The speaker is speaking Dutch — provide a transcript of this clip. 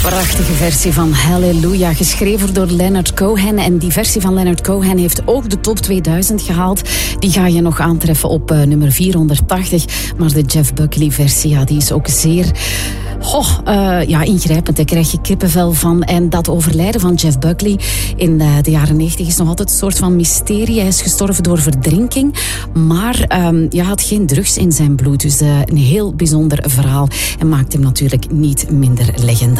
Prachtige versie van Hallelujah, geschreven door Leonard Cohen. En die versie van Leonard Cohen heeft ook de top 2000 gehaald. Die ga je nog aantreffen op nummer 480. Maar de Jeff Buckley versie, ja, die is ook zeer... ingrijpend, daar krijg je kippenvel van. En dat overlijden van Jeff Buckley in de jaren 90 is nog altijd een soort van mysterie. Hij is gestorven door verdrinking, maar had geen drugs in zijn bloed. Dus een heel bijzonder verhaal en maakt hem natuurlijk niet minder legendarisch.